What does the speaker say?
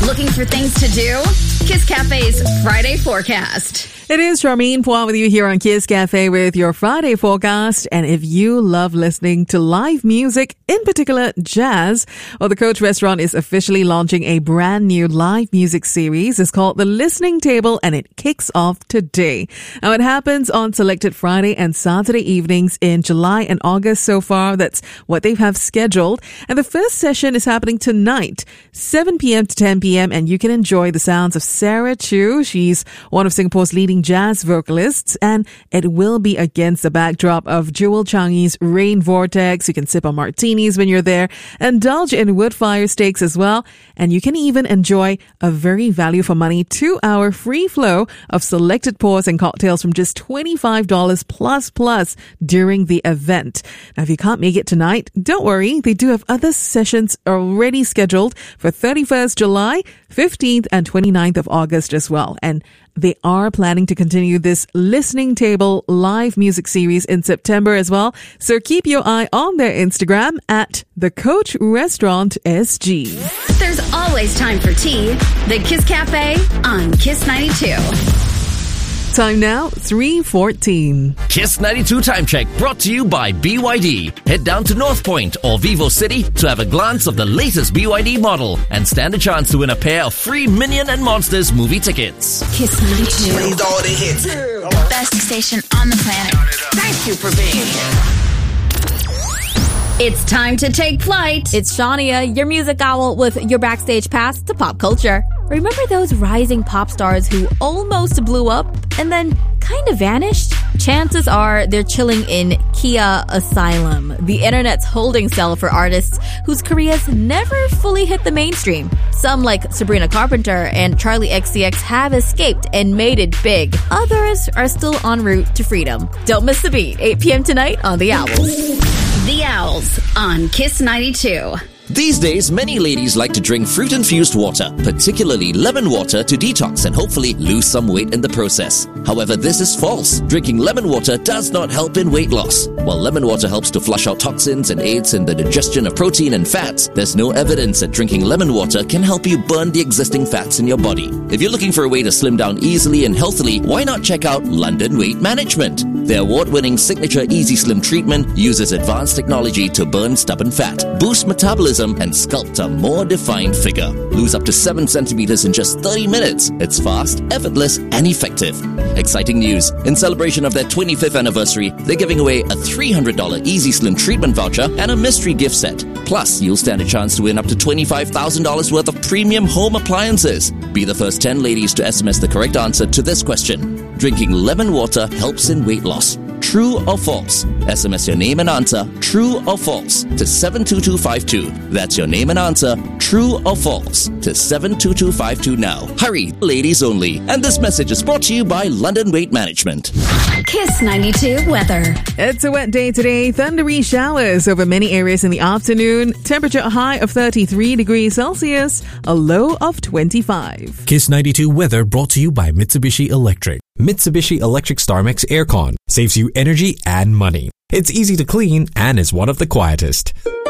Looking for things to do? Kiss Cafe's Friday Forecast. It is Charmaine Poir with you here on Kiss Cafe with your Friday forecast. And if you love listening to live music, in particular jazz, well, the Coach Restaurant is officially launching a brand new live music series. It's called The Listening Table, and it kicks off today. Now, it happens on selected Friday and Saturday evenings in July and August so far. That's what they have scheduled. And the first session is happening tonight, 7 p.m. to 10 p.m., and you can enjoy the sounds of Sarah Chu. She's one of Singapore's leading jazz vocalists, and it will be against the backdrop of Jewel Changi's Rain Vortex. You can sip on martinis when you're there, indulge in wood fire steaks as well, and you can even enjoy a very value for money 2-hour free flow of selected pours and cocktails from just $25 plus during the event. Now, if you can't make it tonight, don't worry. They do have other sessions already scheduled for 31st July, 15th and 29th of August as well. And they are planning to continue this Listening Table live music series in September as well. So keep your eye on their Instagram at The Coach Restaurant SG. There's always time for tea. The Kiss Cafe on Kiss 92. Time now, 3:14. Kiss 92 Time Check brought to you by BYD. Head down to North Point or Vivo City to have a glance of the latest BYD model and stand a chance to win a pair of free Minion and Monsters movie tickets. Kiss 92. Plays all the hits. The best station on the planet. Thank you for being here. It's time to take flight. It's Shania, your music owl, with your backstage pass to pop culture. Remember those rising pop stars who almost blew up and then kind of vanished? Chances are they're chilling in Kia Asylum, the internet's holding cell for artists whose careers never fully hit the mainstream. Some, like Sabrina Carpenter and Charlie XCX, have escaped and made it big. Others are still en route to freedom. Don't miss the beat, 8 p.m. tonight on The Owls. The Owls on Kiss 92. These days, many ladies like to drink fruit-infused water, particularly lemon water, to detox and hopefully lose some weight in the process. However, this is false. Drinking lemon water does not help in weight loss. While lemon water helps to flush out toxins and aids in the digestion of protein and fats, there's no evidence that drinking lemon water can help you burn the existing fats in your body. If you're looking for a way to slim down easily and healthily, why not check out London Weight Management? Their award-winning signature Easy Slim treatment uses advanced technology to burn stubborn fat, boost metabolism, and sculpt a more defined figure. Lose up to 7 centimeters in just 30 minutes. It's fast, effortless, and effective. Exciting news. In celebration of their 25th anniversary, they're giving away a $300 Easy Slim treatment voucher and a mystery gift set. Plus, you'll stand a chance to win up to $25,000 worth of premium home appliances. Be the first 10 ladies to SMS the correct answer to this question. Drinking lemon water helps in weight loss. True or false? SMS your name and answer, true or false, to 72252. That's your name and answer, true or false, to 72252 now. Hurry, ladies only. And this message is brought to you by London Weight Management. Kiss 92 weather. It's a wet day today. Thundery showers over many areas in the afternoon. Temperature a high of 33 degrees Celsius, a low of 25. Kiss 92 weather brought to you by Mitsubishi Electric. Mitsubishi Electric StarMax Aircon saves you energy and money. It's easy to clean and is one of the quietest.